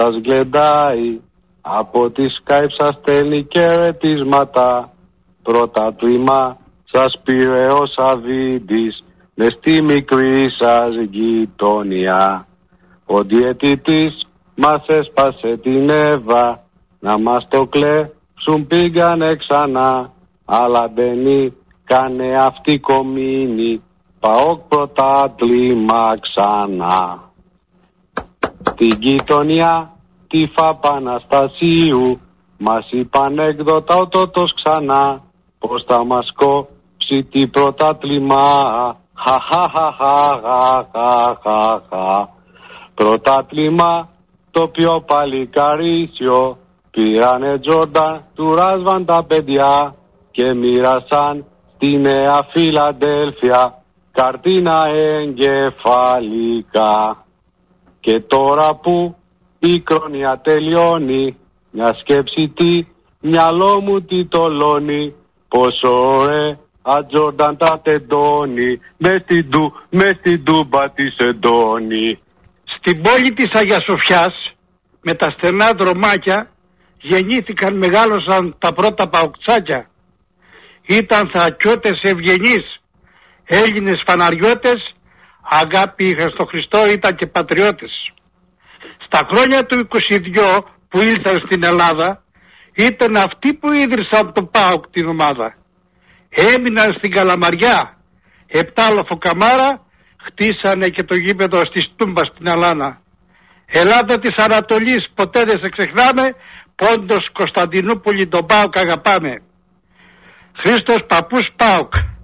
σας γλεντάει, από τη Skype σας στέλνει χαιρετίσματα. Πρωτάθλημα σας πήρε ο Σαββίδης, μες στη μικρή σας γειτονιά. Ο διαιτητής μας έσπασε την Εύα, να μας το κλέψουν πήγανε ξανά. Αλλά μπαίνει, κάνε αυτή κομίνη, ΠΑΟΚ πρωτάθλημα ξανά. Την γειτονιά τη Φαπαναστασίου μας είπαν έκδοτα ο τότος ξανά, πως θα μας κόψει την πρωτάθλημα. Χαχαχαχαχαχαχαχα. Πρωτάθλημα το πιο παλικαρίσιο, πήρανε Τζόρνταν, του ράσβαν τα παιδιά και μοίρασαν στη Νέα Φιλαδέλφια καρτίνα εγκεφαλικά. Και τώρα που η κρόνια τελειώνει, μια σκέψη τι μυαλό μου τι τολώνει, πόσο ωραία Τζόρνταν τα τεντώνει, μες στην τούμπα της εντώνει. Στην πόλη της Αγίας Σοφιάς, με τα στενά δρομάκια, γεννήθηκαν, μεγάλωσαν τα πρώτα παοκτσάκια. Ήταν θακιώτες ευγενείς, Έλληνες φαναριώτες, αγάπη είχαν στο Χριστό, ήταν και πατριώτες. Στα χρόνια του 22 που ήλθαν στην Ελλάδα, ήταν αυτοί που ίδρυσαν το ΠΑΟΚ την ομάδα. Έμειναν στην Καλαμαριά, 7 λοφοκαμάρα, χτίσανε και το γήπεδο στη Στούμπα στην Αλάνα. Ελλάδα της Ανατολής, ποτέ δεν σε ξεχνάμε, Πόντος Κωνσταντινούπολη τον ΠΑΟΚ αγαπάμε. Χρήστος Παππούς ΠΑΟΚ.